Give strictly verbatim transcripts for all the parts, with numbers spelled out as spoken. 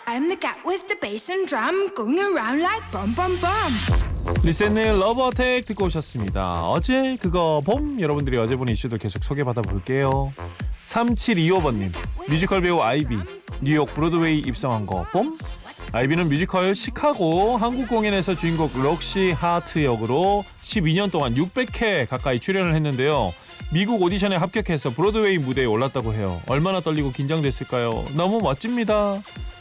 I'm the cat with the bass and drum going around like bum bum bum. 리센의 러브 어택 듣고 오셨습니다. 어제 그거 봄? 여러분들이 어제 본 이슈도 계속 소개받아 볼게요. 삼칠이오 번님 뮤지컬 배우 아이비 뉴욕 브로드웨이 입성한 거 봄? 아이비는 뮤지컬 시카고 한국 공연에서 주인공 록시 하트 역으로 십이 년 동안 육백 회 가까이 출연을 했는데요. 미국 오디션에 합격해서 브로드웨이 무대에 올랐다고 해요. 얼마나 떨리고 긴장됐을까요? 너무 멋집니다.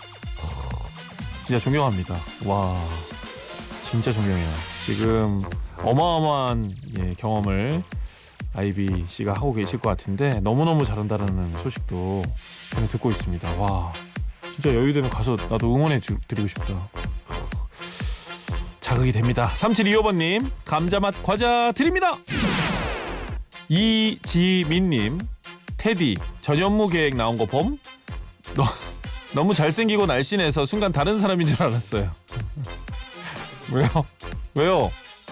진짜 존경합니다. 와, 진짜 존경해요. 지금 어마어마한 예, 경험을 아이비 씨가 하고 계실 것 같은데 너무너무 잘한다는 소식도 저는 듣고 있습니다. 와, 진짜 여유되면 가서 나도 응원해 주, 드리고 싶다. 자극이 됩니다. 삼칠이오 번님 감자맛 과자 드립니다. 이지민님 테디 전현무 계획 나온 거 봄? 너, 너무 잘생기고 날씬해서 순간 다른 사람인 줄 알았어요. 왜요? 왜요?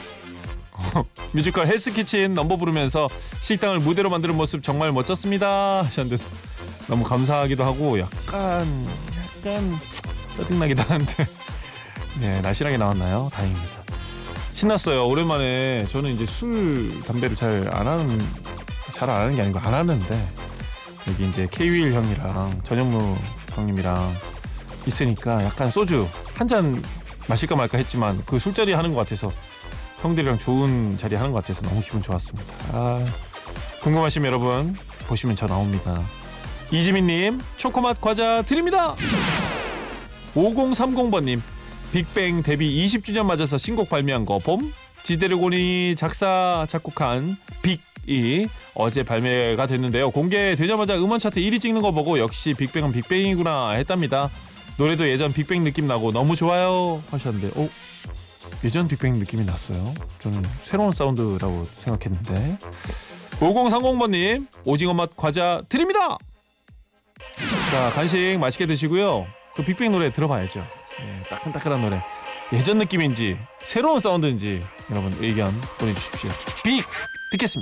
뮤지컬 헬스키친 넘버 부르면서 식당을 무대로 만드는 모습 정말 멋졌습니다 하셨는데 너무 감사하기도 하고 약간 약간 짜증나기도 하는데 네, 날씬하게 나왔나요? 다행입니다. 신났어요. 오랜만에 저는 이제 술 담배를 잘 안 하는 잘 안 하는 게 아니고 안 하는데 여기 이제 케이윌 형이랑 전현무 형님이랑 있으니까 약간 소주 한 잔 마실까 말까 했지만 그 술자리 하는 것 같아서 형들이랑 좋은 자리 하는 것 같아서 너무 기분 좋았습니다. 아, 궁금하시면 여러분 보시면 저 나옵니다. 이지민님 초코맛 과자 드립니다. 오공삼공 번님 빅뱅 데뷔 이십 주년 맞아서 신곡 발매한 거 봄? 지드래곤이 작사 작곡한 빅이 어제 발매가 됐는데요. 공개되자마자 음원 차트 일 위 찍는 거 보고 역시 빅뱅은 빅뱅이구나 했답니다. 노래도 예전 빅뱅 느낌 나고 너무 좋아요 하셨는데 어? 예전 빅뱅 느낌이 났어요. 저는 새로운 사운드라고 생각했는데. 오공삼공 번님 오징어 맛 과자 드립니다. 자, 간식 맛있게 드시고요. 그 빅뱅 노래 들어봐야죠. 예, 따끈따끈한 노래. 예전 느낌인지 새로운 사운드인지 여러분 의견 보내주십시오. 빅 듣겠습니다.